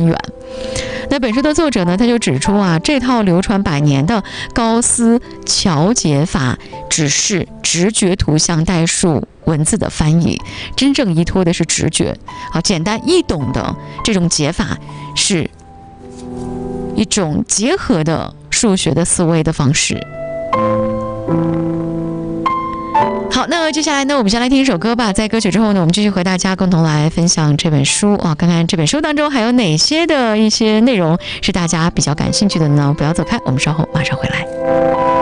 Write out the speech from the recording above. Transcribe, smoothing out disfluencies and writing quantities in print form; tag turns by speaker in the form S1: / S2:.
S1: 深远。那本书的作者呢，他就指出啊，这套流传百年的高斯乔解法只是直觉图像代数文字的翻译，真正依托的是直觉。好，简单易懂的这种解法是一种结合的数学的思维的方式。好，那接下来呢，我们先来听一首歌吧。在歌曲之后呢，我们继续和大家共同来分享这本书啊，看看这本书当中还有哪些的一些内容是大家比较感兴趣的呢？不要走开，我们稍后马上回来。